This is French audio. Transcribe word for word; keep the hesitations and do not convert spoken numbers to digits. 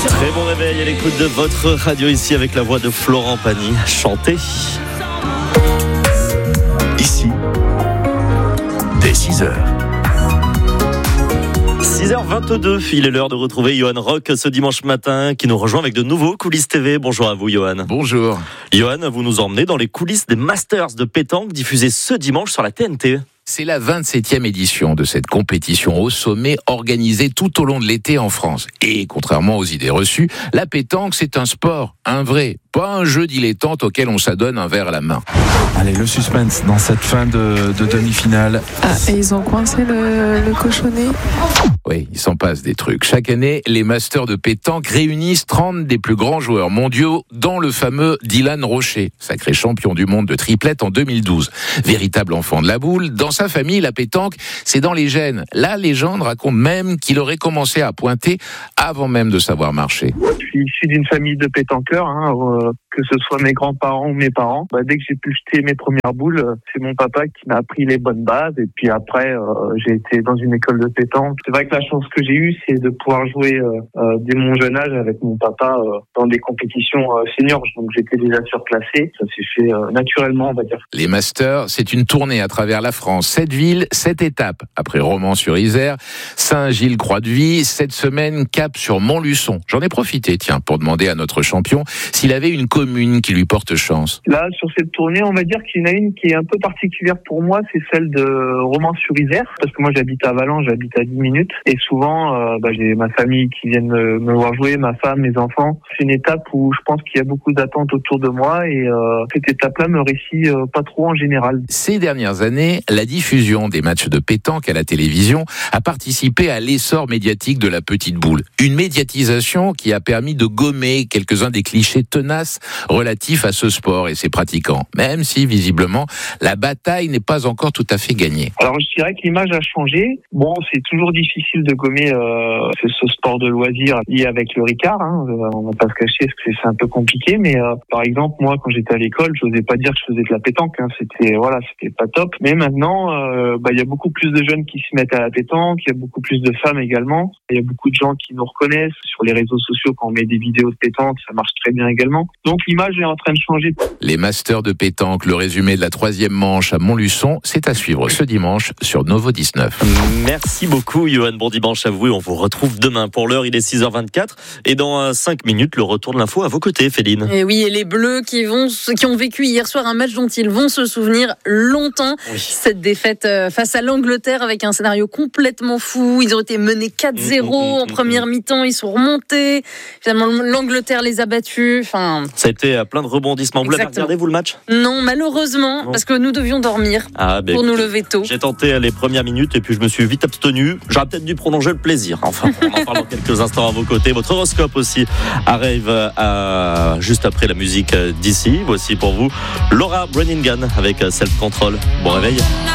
Très bon réveil à l'écoute de votre radio ici avec la voix de Florent Pagny. Chantez. Ici, dès six heures. six heures vingt-deux, il est l'heure de retrouver Johan Rock ce dimanche matin qui nous rejoint avec de nouveaux coulisses T V. Bonjour à vous Johan. Bonjour. Johan, vous nous emmenez dans les coulisses des Masters de pétanque diffusés ce dimanche sur la T N T. C'est la vingt-septième édition de cette compétition au sommet organisée tout au long de l'été en France. Et contrairement aux idées reçues, la pétanque c'est un sport, un vrai, pas un jeu dilettante auquel on s'adonne un verre à la main. Allez, le suspense dans cette fin de, de demi-finale. Ah, et ils ont coincé le, le cochonnet. Oui, il s'en passe des trucs. Chaque année, les Masters de pétanque réunissent trente des plus grands joueurs mondiaux, dont le fameux Dylan Rocher, sacré champion du monde de triplette en deux mille douze. Véritable enfant de la boule, dans sa famille, la pétanque, c'est dans les gènes. La légende raconte même qu'il aurait commencé à pointer avant même de savoir marcher. Je suis issu d'une famille de pétanqueurs, hein, euh, que ce soit mes grands-parents ou mes parents. Bah, dès que j'ai pu jeter mes premières boules, c'est mon papa qui m'a appris les bonnes bases. Et puis après, euh, j'ai été dans une école de pétanque. C'est vrai que la chance que j'ai eue, c'est de pouvoir jouer euh, euh, dès mon jeune âge avec mon papa euh, dans des compétitions euh, seniors. Donc j'étais déjà surclassé. Ça s'est fait euh, naturellement, on va dire. Les Masters, c'est une tournée à travers la France. Sept villes, sept étapes. Après Romans-sur-Isère, Saint-Gilles-Croix-de-Vie, cette semaine, cap sur Montluçon. J'en ai profité, tiens, pour demander à notre champion s'il avait une commune qui lui porte chance. Là, sur cette tournée, on va dire qu'il y en a une qui est un peu particulière pour moi, c'est celle de Romans-sur-Isère, parce que moi j'habite à Valence, j'habite à dix minutes, et souvent euh, bah, j'ai ma famille qui vient me, me voir jouer, ma femme, mes enfants. C'est une étape où je pense qu'il y a beaucoup d'attentes autour de moi, et euh, cette étape-là me réussit euh, pas trop en général. Ces dernières années, la diffusion des matchs de pétanque à la télévision a participé à l'essor médiatique de la petite boule. Une médiatisation qui a permis de gommer quelques-uns des clichés tenaces relatifs à ce sport et ses pratiquants, même si visiblement la bataille n'est pas encore tout à fait gagnée. Alors je dirais que l'image a changé. Bon, c'est toujours difficile de gommer euh, ce, ce sport de loisir lié avec le Ricard, hein. On va pas se cacher parce que c'est un peu compliqué, mais euh, par exemple moi quand j'étais à l'école, je n'osais pas dire que je faisais de la pétanque, hein. C'était voilà, c'était pas top. Mais maintenant, euh, bah il y a beaucoup plus de jeunes qui se mettent à la pétanque, il y a beaucoup plus de femmes également. Il y a beaucoup de gens qui nous reconnaissent sur les réseaux sociaux quand on met des vidéos de pétanque, ça marche très bien également. Donc l'image est en train de changer. Les Masters de pétanque, le résumé de la troisième manche à Montluçon, c'est à suivre ce dimanche sur Novo dix-neuf. Merci beaucoup Johan, bon dimanche à vous et on vous retrouve demain. Pour l'heure, il est six heures vingt-quatre et dans cinq minutes, le retour de l'info à vos côtés, Féline. Et oui, et les Bleus qui, vont, qui ont vécu hier soir un match dont ils vont se souvenir longtemps. Oui. Cette défaite face à l'Angleterre avec un scénario complètement fou. Ils ont été menés quatre zéro mmh, mmh, en première mmh. mi-temps, ils sont remontés. Finalement, l'Angleterre les a battus. Enfin... Ça a été plein de rebondissements. Vous l'avez regardé, vous, le match ? Non, malheureusement, non. Parce que nous devions dormir ah, bah, pour écoute, nous lever tôt. J'ai tenté les premières minutes et puis je me suis vite abstenu. J'aurais peut-être dû prolonger le plaisir. Enfin, on en parle dans quelques instants à vos côtés. Votre horoscope aussi arrive à... juste après la musique d'ici. Voici pour vous Laura Branigan avec Self Control. Bon réveil.